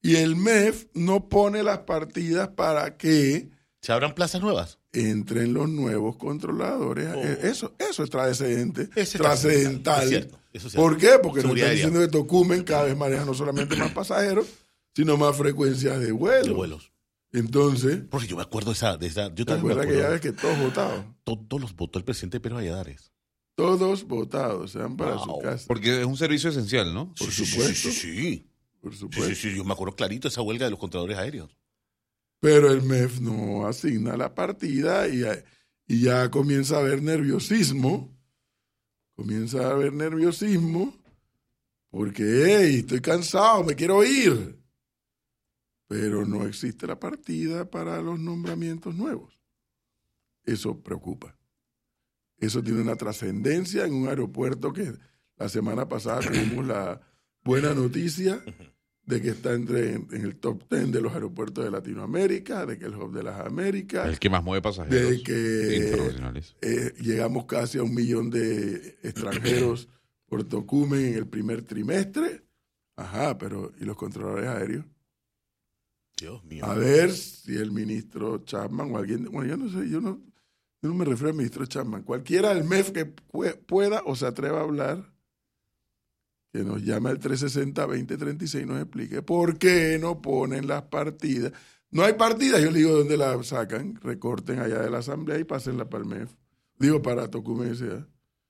Y el MEF no pone las partidas para que ¿Se abran plazas nuevas? entren los nuevos controladores. Eso es trascendente, Ese es trascendental. es cierto, eso es cierto. ¿Por qué? Porque nos Seguridad están diciendo que Tocumen cada vez maneja no solamente más pasajeros, sino más frecuencias de vuelos. De vuelos. Entonces, Porque yo me acuerdo de esa. Yo ¿te también me acuerdas que ya acuerdo. ves que todos votados? Todos los votó el presidente Pedro Valladares. Todos votados, se van para su Wow. casa. Porque es un servicio esencial, ¿no? Por Sí, supuesto. Sí. Por Sí, supuesto. sí, yo me acuerdo clarito de esa huelga de los controladores aéreos. Pero el MEF no asigna la partida y ya comienza a haber nerviosismo. Comienza a haber nerviosismo porque, hey, estoy cansado, me quiero ir. Pero no existe la partida para los nombramientos nuevos. Eso preocupa. Eso tiene una trascendencia en un aeropuerto que la semana pasada tuvimos la buena noticia de que está en el top 10 de los aeropuertos de Latinoamérica, de que el hub de las Américas, El que más mueve pasajeros de que internacionales. llegamos casi a 1 millón de extranjeros por Tocumen en el primer trimestre. Ajá, pero ¿y los controladores aéreos? Dios mío. A ver si el ministro Chapman o alguien, bueno, yo no sé, yo no me refiero al ministro Chapman, cualquiera del MEF que pueda o se atreva a hablar, que nos llame al 360-2036 y nos explique por qué no ponen las partidas. No hay partidas, yo le digo dónde las sacan, recorten allá de la asamblea y pásenla para el MEF. Digo, para Tocumen S.A.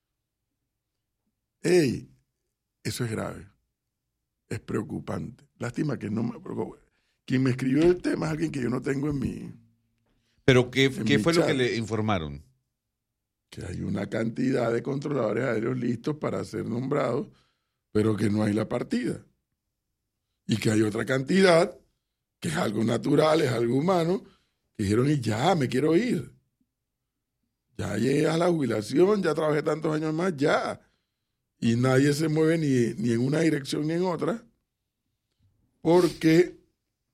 Ey, eso es grave, es preocupante. Lástima que no me preocupa. Quien me escribió el tema es alguien que yo no tengo en mí. ¿Pero qué mi fue lo chat. que le informaron? Que hay una cantidad de controladores aéreos listos para ser nombrados, pero que no hay la partida. Y que hay otra cantidad, que es algo natural, es algo humano, que dijeron, y ya, me quiero ir. Ya llegué a la jubilación, ya trabajé tantos años más, ya. Y nadie se mueve ni en una dirección ni en otra, porque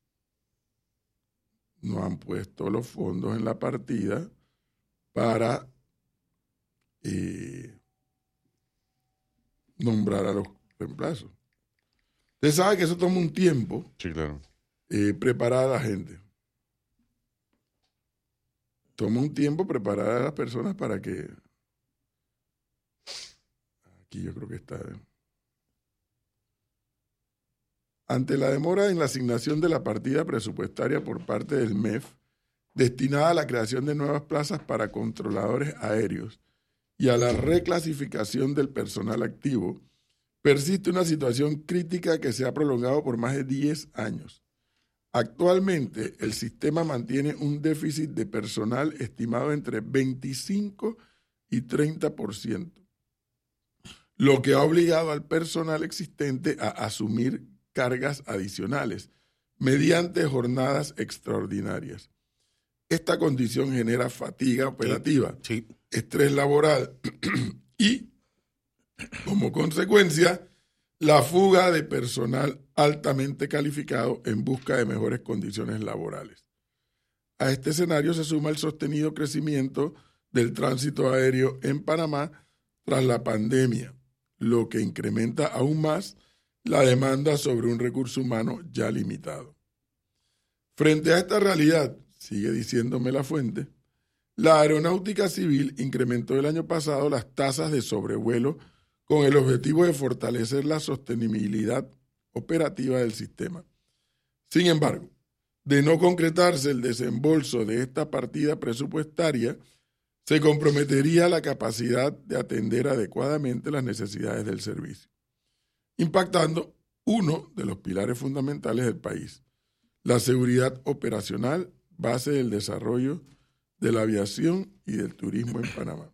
no han puesto los fondos en la partida para nombrar a los reemplazos. Usted sabe que eso toma un tiempo Sí, claro. preparar a la gente. Toma un tiempo preparar a las personas para que... Aquí yo creo que está... Ante la demora en la asignación de la partida presupuestaria por parte del MEF, destinada a la creación de nuevas plazas para controladores aéreos y a la reclasificación del personal activo, persiste una situación crítica que se ha prolongado por más de 10 años. Actualmente, el sistema mantiene un déficit de personal estimado entre 25 y 30%, lo que ha obligado al personal existente a asumir cargas adicionales mediante jornadas extraordinarias. Esta condición genera fatiga operativa, Sí. estrés laboral y, como consecuencia, la fuga de personal altamente calificado en busca de mejores condiciones laborales. A este escenario se suma el sostenido crecimiento del tránsito aéreo en Panamá tras la pandemia, lo que incrementa aún más la demanda sobre un recurso humano ya limitado. Frente a esta realidad, sigue diciéndome la fuente, la aeronáutica civil incrementó el año pasado las tasas de sobrevuelo con el objetivo de fortalecer la sostenibilidad operativa del sistema. Sin embargo, de no concretarse el desembolso de esta partida presupuestaria, se comprometería la capacidad de atender adecuadamente las necesidades del servicio, impactando uno de los pilares fundamentales del país, la seguridad operacional, base del desarrollo de la aviación y del turismo en Panamá.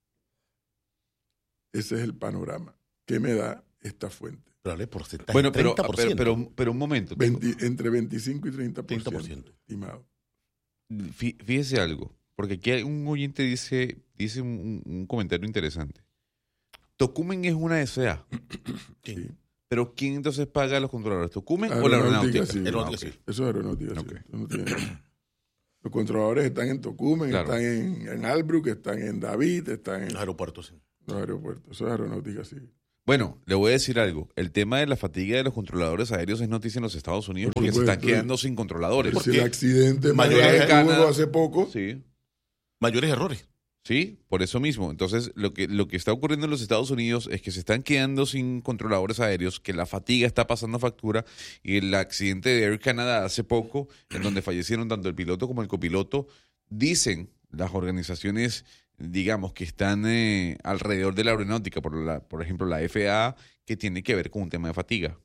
Ese es el panorama que me da esta fuente. Pero hablé porcentaje. Bueno, 30%. pero un momento. Entre 25 y 30%, 30%. estimado. Fíjese algo, porque aquí un oyente dice un comentario interesante. Tocumen es una SA, Sí. pero ¿quién entonces paga a los controladores? ¿Tocumen o la aeronáutica? Civil. Aeronáutica ok. civil. Eso es aeronáutica Ok. civil. Eso no tiene- Los controladores están en Tocumen, Claro. están en Albrook, están en David, están en Los aeropuertos, sí. los aeropuertos. Eso es aeronáutica civil. Bueno, le voy a decir algo. El tema de la fatiga de los controladores aéreos es noticia en los Estados Unidos Por porque se supuesto. están quedando sin controladores. Porque Porque el accidente más mayores grave de que hubo Canadá- hace poco. Sí. Mayores errores. Sí, por eso mismo. Entonces, lo que está ocurriendo en los Estados Unidos es que se están quedando sin controladores aéreos, que la fatiga está pasando factura y el accidente de Air Canada hace poco, en donde fallecieron tanto el piloto como el copiloto, dicen las organizaciones, digamos, que están alrededor de la aeronáutica, por ejemplo, la FAA, que tiene que ver con un tema de fatiga.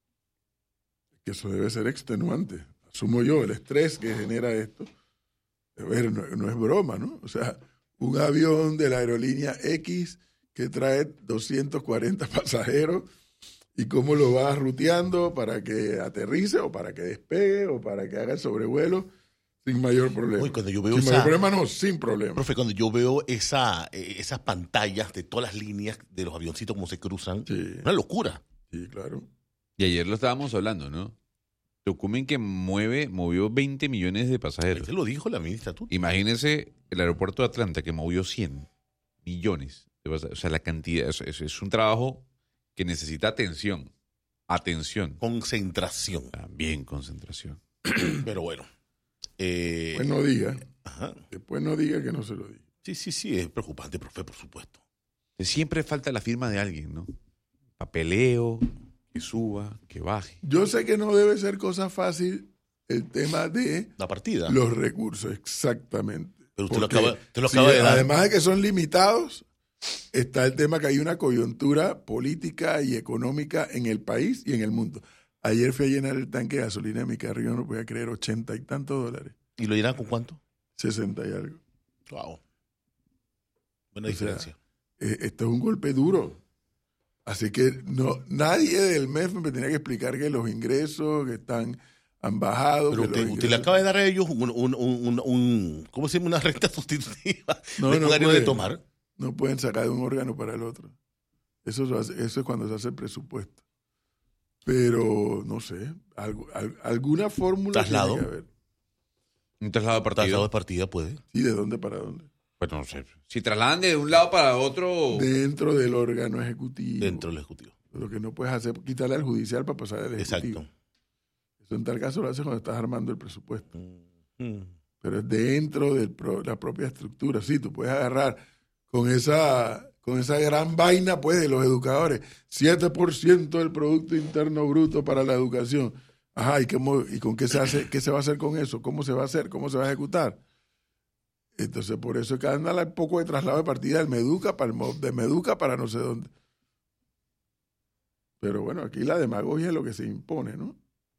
Que eso debe ser extenuante. Asumo yo, el estrés que genera esto. A ver, no es broma, ¿no? O sea, un avión de la aerolínea X que trae 240 pasajeros y cómo lo va ruteando para que aterrice o para que despegue o para que haga el sobrevuelo sin mayor problema. Uy, cuando yo veo sin esa- mayor problema, no, sin problema. Profe, cuando yo veo esas pantallas de todas las líneas de los avioncitos como se cruzan, Sí, una locura. sí, claro. Y ayer lo estábamos hablando, ¿no? Tocumen que movió 20 millones de pasajeros. Eso lo dijo la ministra tú. Imagínense el aeropuerto de Atlanta que movió 100 millones de pasajeros. O sea, la cantidad, es un trabajo que necesita atención. Atención. Concentración. También concentración. Pero bueno. Después no diga, Ajá. después no diga que no se lo diga. Sí, es preocupante, profe, por supuesto. Siempre falta la firma de alguien, ¿no? Papeleo, que suba, que baje. Yo sé que no debe ser cosa fácil el tema de La partida. los recursos, exactamente. Pero usted lo Porque acaba de dar. además de que son limitados, está el tema que hay una coyuntura política y económica en el país y en el mundo. Ayer fui a llenar el tanque de gasolina de mi carro y yo no podía creer, 80 y tantos dólares, ¿Y lo llenan con cuánto? 60 y algo. Wow. Buena O sea, diferencia. Esto es un golpe duro. Así que nadie del MEF me tenía que explicar que los ingresos que han bajado. Pero que los usted le ingresos- acaba de dar a ellos ¿cómo se llama? Una renta sustitutiva. No, de no horario de puede. tomar. No pueden sacar de un órgano para el otro. Eso es cuando se hace el presupuesto. Pero, no sé, alguna fórmula Traslado. tiene que haber. Un traslado de Traslado partido. de partida puede. ¿Y de dónde para dónde? Pues no sé. Si trasladan de un lado para otro. Dentro del órgano ejecutivo. Dentro del Ejecutivo. Lo que no puedes hacer es quitarle al judicial para pasar al ejecutivo. Exacto. Eso en tal caso lo haces cuando estás armando el presupuesto. Mm. Pero es dentro de la propia estructura. Sí, tú puedes agarrar con esa gran vaina pues de los educadores, 7% del Producto Interno Bruto para la educación. Ajá, ¿y con qué se hace? ¿Qué se va a hacer con eso? ¿Cómo se va a hacer? ¿Cómo se va a ejecutar? Entonces, por eso es que anda un poco de traslado de partida del Meduca para de Meduca para no sé dónde. Pero bueno, aquí la demagogia es lo que se impone, ¿no?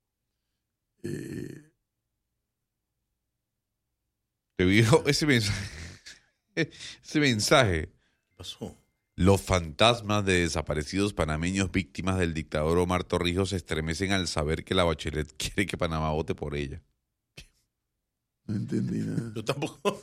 Te vio ese mensaje. Ese mensaje. ¿Qué pasó? Los fantasmas de desaparecidos panameños víctimas del dictador Omar Torrijos se estremecen al saber que la Bachelet quiere que Panamá vote por ella. No entendí nada. Yo tampoco.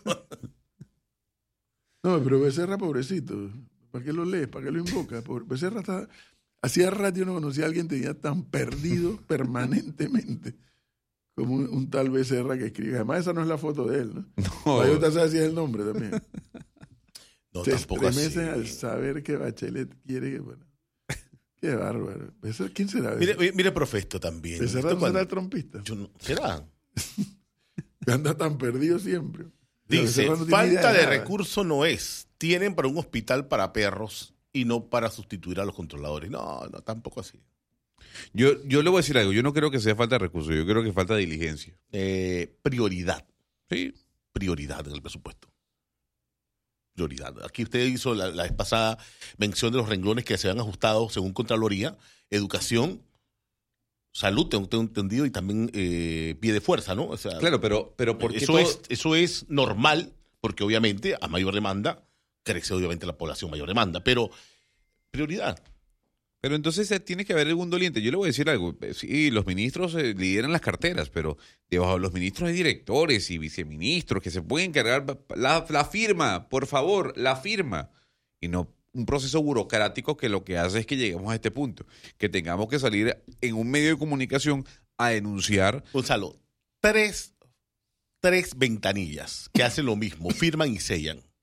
No, pero Becerra, pobrecito. ¿Para qué lo lees? ¿Para qué lo invocas? Becerra está... Hacía rato yo no conocía a alguien que tenía tan perdido permanentemente como un tal Becerra que escribe. Además, esa no es la foto de él, ¿no? No, Ahí usted sabe si es el nombre también. No, Se tampoco así. estremecen al saber que Bachelet quiere que... Bueno, qué bárbaro. ¿Quién será? Mire, profe, esto también. Becerra Esto no será cuando- el trompista. ¿Será? Que anda tan perdido siempre. Dice, Becerra no tiene idea falta de nada. recurso no es. Tienen para un hospital para perros y no para sustituir a los controladores. No, tampoco así. yo le voy a decir algo. Yo no creo que sea falta de recursos. Yo creo que falta diligencia. Prioridad. Sí. Prioridad en el presupuesto. Prioridad. Aquí usted hizo la vez pasada mención de los renglones que se han ajustado según Contraloría, educación, salud, tengo entendido, y también pie de fuerza, ¿no? O sea, Claro, pero ¿por qué eso es normal, porque obviamente a mayor demanda crece obviamente la población, mayor demanda, pero prioridad. Pero entonces tiene que haber algún doliente. Yo le voy a decir algo. Sí, los ministros lideran las carteras, pero debajo de los ministros hay directores y viceministros que se pueden encargar la firma, por favor, la firma. Y no un proceso burocrático que lo que hace es que lleguemos a este punto. Que tengamos que salir en un medio de comunicación a denunciar. Gonzalo, tres ventanillas que hacen lo mismo, firman y sellan.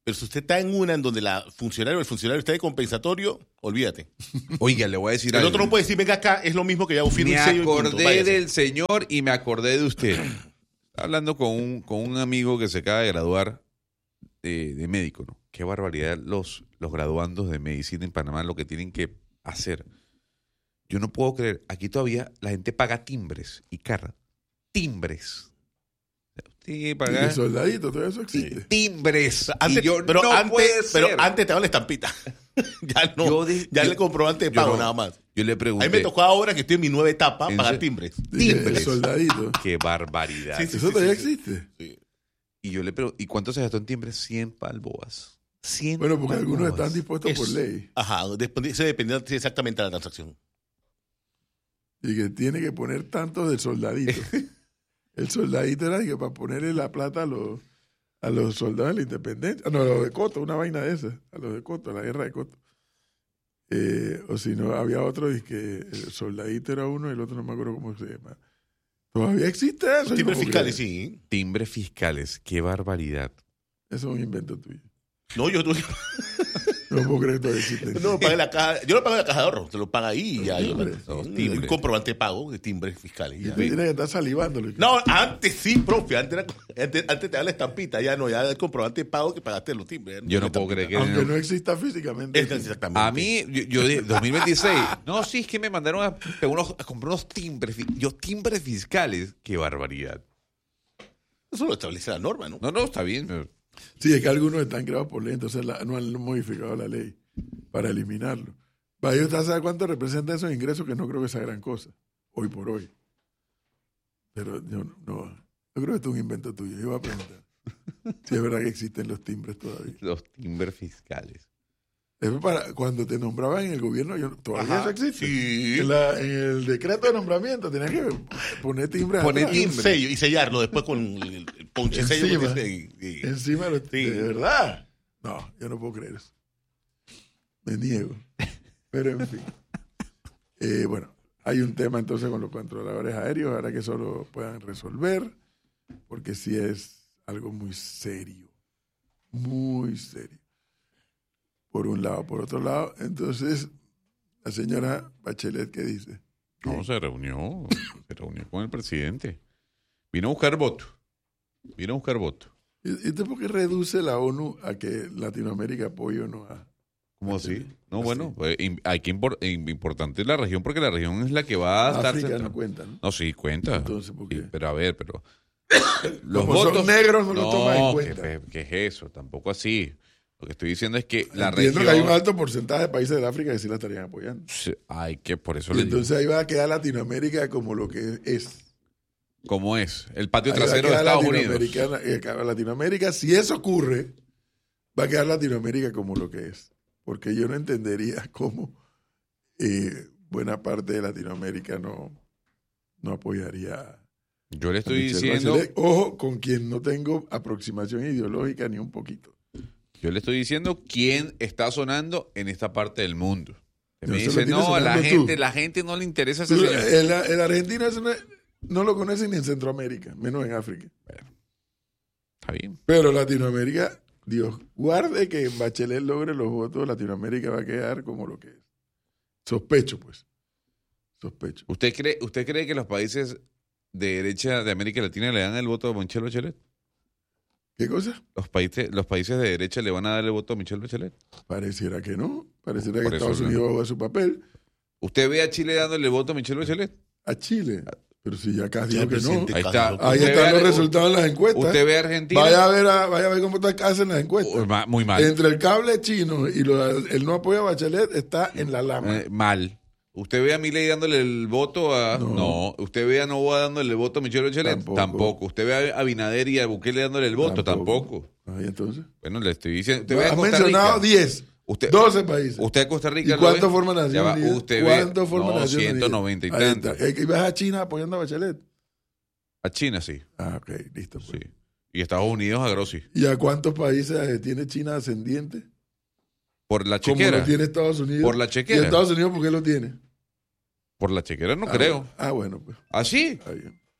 Pero si usted está en una en donde el funcionario está de compensatorio, olvídate. Oiga, le voy a decir El algo. otro no puede decir, venga acá, es lo mismo que ya firme Me un sello y punto, acordé váyase. del señor y me acordé de usted. Estaba hablando con un amigo que se acaba de graduar de médico, ¿no? Qué barbaridad los graduandos de medicina en Panamá, lo que tienen que hacer. Yo no puedo creer, aquí todavía la gente paga timbres y carra. Timbres. Sí, Y pagar el soldadito, todo eso existe. timbres. Antes, Y yo, pero, no antes, puede pero ser. antes te daban la estampita. Ya no. Yo le comprobante de pago no. nada más. Yo le A pregunté. mí me tocó ahora que estoy en mi nueva etapa ¿En pagar serio? timbres. Dije, timbres. el soldadito. Qué barbaridad. Sí, sí. Eso todavía existe. Sí. Y yo le pregunté, ¿y cuánto se gastó en timbres? 100 balboas. 100 Bueno, porque algunos balboas. están dispuestos por ley. Ajá, se depende exactamente de la transacción. Y que tiene que poner tanto del soldadito. El soldadito era que para ponerle la plata a los soldados de la independencia. No, a los de Coto, una vaina de esas. A los de Coto, a la guerra de Coto. O si no, había otro y que el soldadito era uno y el otro no me acuerdo cómo se llama. ¿Todavía existe eso? Yo Timbres no puedo fiscales, creer. sí. Timbres fiscales, qué barbaridad. Eso es un invento tuyo. No, yo No puedo creer que todavía existe. no lo pagué en la caja. Yo lo pagué en la caja de ahorro. Te lo paga ahí y ya. Timbres. Un comprobante de pago de timbres fiscales. Y Ya. tú tienes que estar salivándolo. No, antes sí, profe. Antes te da la estampita. Ya no, ya el comprobante de pago que pagaste los timbres. Yo no puedo creer que... Aunque no exista físicamente. Exactamente. A mí, yo dije, 2026, no, sí, es que me mandaron a comprar unos timbres, timbres fiscales. Qué barbaridad. Eso lo establece la norma, ¿no? No, está bien. Pero Sí, es que algunos están creados por ley, entonces no han modificado la ley para eliminarlo. Vaya, ¿usted sabe cuánto representa esos ingresos? Que no creo que sea gran cosa, hoy por hoy. Pero yo creo que esto es un invento tuyo. Yo voy a preguntar si es verdad que existen los timbres todavía. los timbres fiscales. Eso para cuando te nombraban en el gobierno, todavía Ajá, eso existe. sí. En el decreto de nombramiento tenías que poner timbres Poner atrás. Y un sello y sellarlo después con el ponche sello. Encima. que dice, Encima de Sí. ¿De verdad? No, yo no puedo creer eso. Me niego. Pero en fin. Bueno, hay un tema entonces con los controladores aéreos, ahora que eso lo puedan resolver, porque sí es algo muy serio. Muy serio. Por un lado. Por otro lado, entonces, la señora Bachelet, ¿qué dice? No, se reunió con el presidente. Vino a buscar voto. ¿Y usted por qué reduce la ONU a que Latinoamérica apoye o no a...? ¿Cómo así? No, bueno, hay que importante la región porque la región es la que va a estar... África no cuenta, ¿no? No, sí, cuenta. Entonces, ¿por qué? Sí, pero a ver, pero... Como son negros, no lo toman en cuenta. ¿Qué es eso? Tampoco así. Lo que estoy diciendo es que la Entiendo región... que hay un alto porcentaje de países del África que sí la estarían apoyando. Hay que, por eso Y le digo. entonces ahí va a quedar Latinoamérica como lo que es. ¿Cómo es? El patio Ahí va a trasero de quedar Estados Unidos. Latinoamérica, si eso ocurre, va a quedar Latinoamérica como lo que es. Porque yo no entendería cómo buena parte de Latinoamérica no apoyaría. Yo le a estoy Michelle diciendo... Bachelet. Ojo, con quien no tengo aproximación ideológica ni un poquito. Yo le estoy diciendo quién está sonando en esta parte del mundo. No, Me eso dice, lo tienes no, a sonando tú. la gente no le interesa ese Tú, señor. el argentino ese no lo conocen ni en Centroamérica, menos en África. Está bien. Pero Latinoamérica, Dios guarde que Bachelet logre los votos, Latinoamérica va a quedar como lo que es. Sospecho, pues. Sospecho. ¿Usted cree que los países de derecha de América Latina le dan el voto a Michelle Bachelet? ¿Qué cosa? ¿Los países de derecha le van a dar el voto a Michelle Bachelet? Pareciera que no. Pareciera Por que eso Estados no. Unidos va a jugar su papel. ¿Usted ve a Chile dándole el voto a Michelle Bachelet? A Chile. Pero si ya casi Ya dijo el que no. presidente Ahí está. Carlos. Ahí Usted están ve los a- resultados en las encuestas. ¿Usted ve a Argentina? Vaya a ver cómo hacen las encuestas. Muy mal. Entre el cable chino y el no apoyo a Bachelet está en la lama. Mal. ¿Usted ve a Milei dándole el voto a...? No. No. ¿Usted ve a Novoa dándole el voto a Michelle Bachelet? Tampoco. ¿Usted ve a Abinader y a Bukele dándole el voto? Tampoco. Ahí entonces. Bueno, le estoy diciendo... ¿Usted ve a Has Costa mencionado Rica? 10, Usted- 12 países. ¿Usted a Costa Rica ¿Y lo cuánto ve? forma Naciones Ya va, Unidas? ¿Usted ¿Cuánto ve? forma No, Naciones Unidas? 190 y Ahí tanto. está. ¿Y vas a China apoyando a Bachelet? A China, sí. Ah, ok, listo. Pues. Sí. Y Estados Unidos a Grossi. ¿Y a cuántos países tiene China ascendiente? Por la Como chequera. lo tiene Estados Unidos. Por la chequera. ¿Y Estados Unidos por qué lo tiene? Por la chequera no creo. Ah, bueno, pues. ¿Ah, sí? Está bien.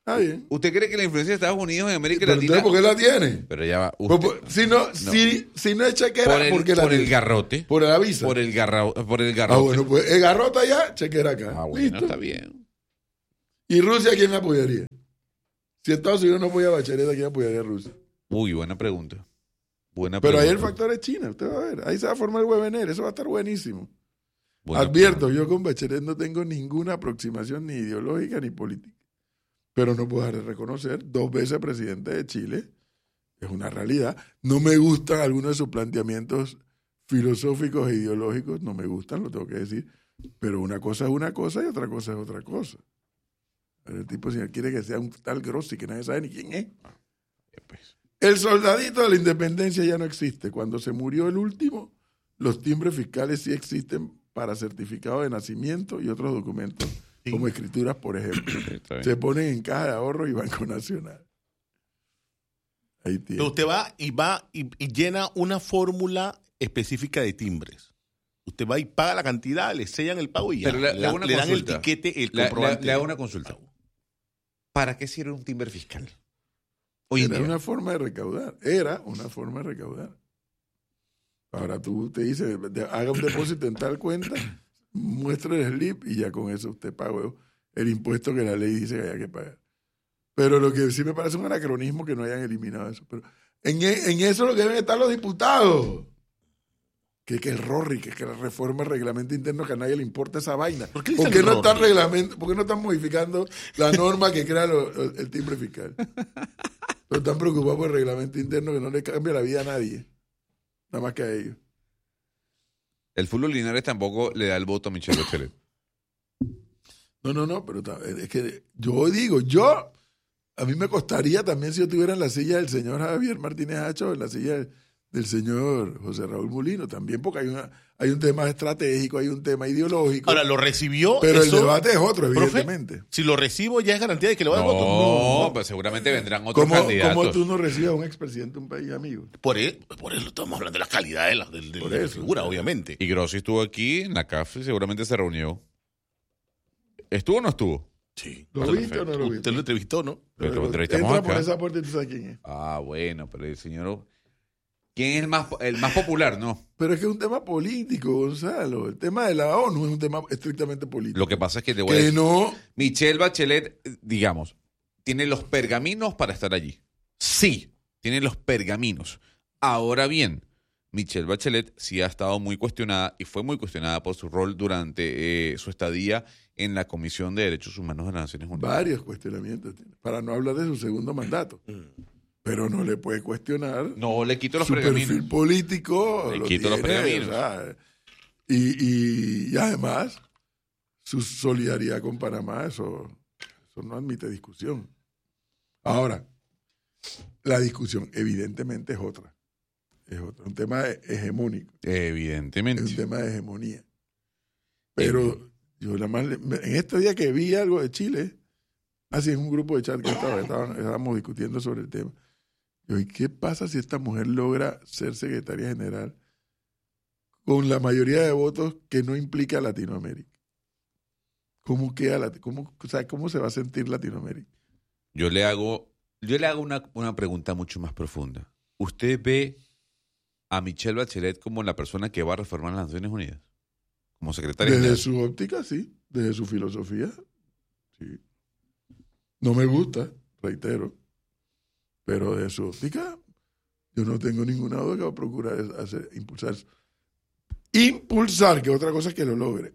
Está bien. ¿Usted cree que la influencia de Estados Unidos en América Pero Latina? entonces, ¿por qué la tiene? Pero ya va. Si no es chequera, ¿por qué la por el tiene? garrote. Por la visa. Por el garrote. Ah, bueno, pues el garrote allá, chequera acá. Ah, bueno, Listo. está bien. ¿Y Rusia quién la apoyaría? Si Estados Unidos no apoya a Bachelet, ¿a quién apoyaría a Rusia? Uy, buena pregunta. Pero ahí el factor es China, usted va a ver. Ahí se va a formar el webinar, eso va a estar buenísimo. Buena Advierto, pregunta. yo con Bachelet no tengo ninguna aproximación ni ideológica ni política. Pero no puedo dejar de reconocer, 2 veces presidente de Chile, es una realidad. No me gustan algunos de sus planteamientos filosóficos e ideológicos, no me gustan, lo tengo que decir. Pero una cosa es una cosa y otra cosa es otra cosa. El tipo, si quiere que sea un tal Grossi que nadie sabe ni quién es. Pues. El soldadito de la independencia ya no existe. Cuando se murió el último, los timbres fiscales sí existen para certificado de nacimiento y otros documentos, Sí. como escrituras, por ejemplo. Sí, está bien. Se ponen en caja de ahorro y Banco Nacional. Ahí tiene. Pero usted va y llena una fórmula específica de timbres. Usted va y paga la cantidad, le sellan el pago y ya. Pero le hago una le dan el consulta. tiquete, el Le comprobante. hago una consulta. ¿Para qué sirve un timbre fiscal? Hoy en Era día. una forma de recaudar. Era una forma de recaudar. Ahora tú te dices, haga un depósito en tal cuenta, muestre el slip y ya con eso usted paga el impuesto que la ley dice que haya que pagar. Pero lo que sí me parece un anacronismo que no hayan eliminado eso. Pero en eso lo que deben estar los diputados. Que el RORRI, que la reforma del reglamento interno, que a nadie le importa esa vaina. ¿Por qué ¿Por dicen qué no están RORRI? ¿Por qué no están modificando la norma que crea el timbre fiscal? Pero están preocupados por el reglamento interno que no le cambia la vida a nadie. Nada más que a ellos. El fútbol Linares tampoco le da el voto a Michelle Bachelet. No, pero es que yo digo, a mí me costaría también si yo estuviera en la silla del señor Javier Martínez Hacho, en la silla del señor José Raúl Mulino, también porque hay un tema estratégico, hay un tema ideológico. Ahora, ¿lo recibió? Pero eso? el debate es otro, Profe, evidentemente. si lo recibo, ¿ya es garantía de que le va a dar voto? No, pues seguramente vendrán otros ¿Cómo candidatos. tú no recibes a un expresidente de un país amigo? Por eso estamos hablando de la calidad de la eso. figura, obviamente. Y Grossi estuvo aquí en la CAF y seguramente se reunió. ¿Estuvo o no estuvo? Sí. ¿Lo viste o no lo viste? Usted lo entrevistó, ¿no? Pero lo entrevistamos Entra acá. por esa puerta y tú sabes quién es. Ah, bueno, pero el señor... ¿Quién es el más popular? No. Pero es que es un tema político, Gonzalo. El tema de la ONU es un tema estrictamente político. Lo que pasa es que te voy a Que decir... no... Michelle Bachelet, digamos, tiene los pergaminos para estar allí. Sí, tiene los pergaminos. Ahora bien, Michelle Bachelet sí ha estado muy cuestionada y fue muy cuestionada por su rol durante su estadía en la Comisión de Derechos Humanos de las Naciones Unidas. Varios cuestionamientos tiene, para no hablar de su segundo mandato. Pero no le puede cuestionar No le quito los su pergaminos. perfil político. Le lo quito los tiene, pergaminos. o sea, y además, su solidaridad con Panamá, eso no admite discusión. Ahora, la discusión evidentemente es otra. Es otra. Un tema hegemónico. Evidentemente. Es un tema de hegemonía. Pero yo nada más, en este día que vi algo de Chile, así en un grupo de chat que estábamos discutiendo sobre el tema. Yo, ¿y qué pasa si esta mujer logra ser secretaria general con la mayoría de votos que no implica a Latinoamérica? ¿Cómo queda cómo se va a sentir Latinoamérica? Yo le hago una pregunta mucho más profunda. ¿Usted ve a Michelle Bachelet como la persona que va a reformar las Naciones Unidas? Como secretaria Desde general. su óptica, sí. Desde su filosofía, sí. No me gusta, reitero. Pero desde su óptica, yo no tengo ninguna duda que va a procurar impulsar eso. Impulsar, que otra cosa es que lo logre.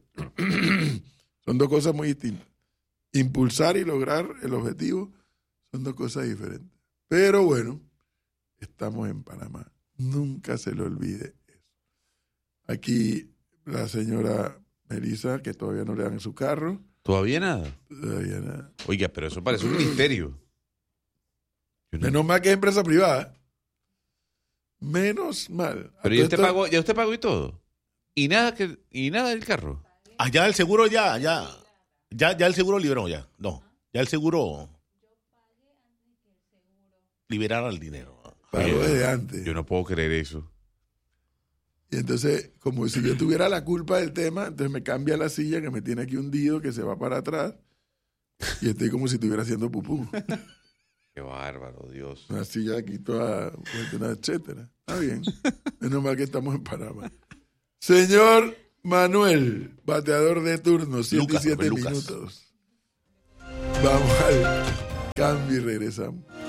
Son dos cosas muy distintas. Impulsar y lograr el objetivo son dos cosas diferentes. Pero bueno, estamos en Panamá. Nunca se le olvide eso. Aquí la señora Melissa, que todavía no le dan su carro. ¿Todavía nada? Todavía nada. Oiga, pero eso parece un misterio. Yo no- Menos mal que es empresa privada. Menos mal. Pero ya usted pagó y todo. Y nada del carro. Allá el seguro ya el seguro liberó ya. No, ya el seguro liberara el dinero. Pagó desde antes. Yo no puedo creer eso. Y entonces, como si yo tuviera la culpa del tema, entonces me cambia la silla que me tiene aquí hundido, que se va para atrás. y estoy como si estuviera haciendo pupú. Qué bárbaro, Dios. Una silla aquí toda vuelta, etcétera. Está bien. Menos mal que estamos en Panamá. Señor Manuel, bateador de turno, 7 y 7 Lucas. minutos. Vamos al cambio y regresamos.